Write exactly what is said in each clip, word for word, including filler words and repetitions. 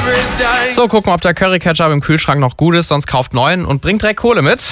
So, gucken, ob der Curry-Ketchup im Kühlschrank noch gut ist, sonst kauft neuen und bringt direkt Kohle mit.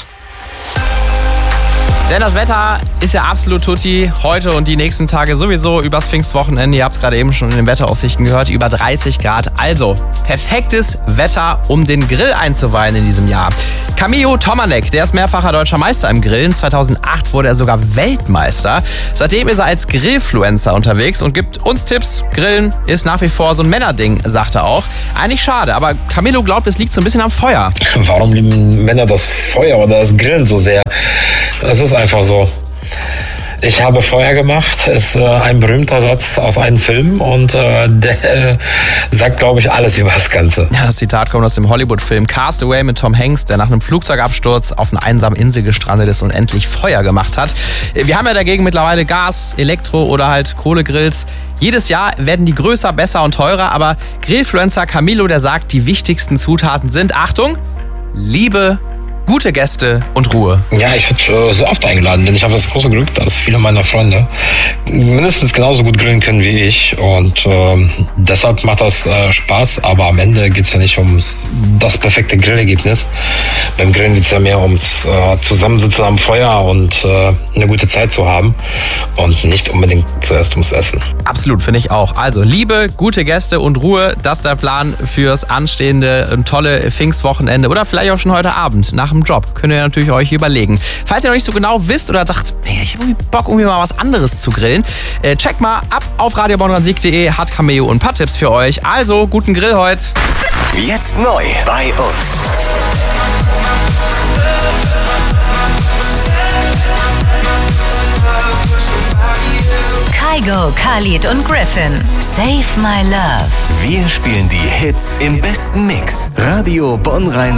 Denn das Wetter ist ja absolut tutti. Heute und die nächsten Tage sowieso übers Pfingstwochenende. Ihr habt es gerade eben schon in den Wetteraussichten gehört. Über dreißig Grad. Also perfektes Wetter, um den Grill einzuweihen in diesem Jahr. Camillo Tomanek, der ist mehrfacher deutscher Meister im Grillen. zweitausendacht wurde er sogar Weltmeister. Seitdem ist er als Grillfluencer unterwegs und gibt uns Tipps. Grillen ist nach wie vor so ein Männerding, sagt er auch. Eigentlich schade, aber Camillo glaubt, es liegt so ein bisschen am Feuer. Warum lieben Männer das Feuer oder das Grillen so sehr? Es ist einfach so. Ich habe Feuer gemacht, ist äh, ein berühmter Satz aus einem Film und äh, der äh, sagt, glaube ich, alles über das Ganze. Ja, das Zitat kommt aus dem Hollywood-Film Cast Away mit Tom Hanks, der nach einem Flugzeugabsturz auf einer einsamen Insel gestrandet ist und endlich Feuer gemacht hat. Wir haben ja dagegen mittlerweile Gas, Elektro oder halt Kohlegrills. Jedes Jahr werden die größer, besser und teurer, aber Grillfluencer Camillo, der sagt, die wichtigsten Zutaten sind, Achtung, Liebe, gute Gäste und Ruhe. Ja, ich werde äh, so oft eingeladen, denn ich habe das große Glück, dass viele meiner Freunde mindestens genauso gut grillen können wie ich und äh, deshalb macht das äh, Spaß, aber am Ende geht es ja nicht ums das perfekte Grillergebnis. Beim Grillen geht es ja mehr ums äh, Zusammensitzen am Feuer und äh, eine gute Zeit zu haben und nicht unbedingt zuerst ums Essen. Absolut, finde ich auch. Also Liebe, gute Gäste und Ruhe, das ist der Plan fürs anstehende und tolle Pfingstwochenende oder vielleicht auch schon heute Abend nach dem Job. Könnt ihr natürlich euch überlegen. Falls ihr noch nicht so genau wisst oder dacht, hey, ich habe irgendwie Bock, irgendwie mal was anderes zu grillen, äh, checkt mal ab auf radio bonn sieg punkt de, hat Camillo ein paar Tipps für euch. Also, guten Grill heute. Jetzt neu bei uns. Kygo, Khalid und Griffin. Save My Love. Wir spielen die Hits im besten Mix. Radio Bonn Rhein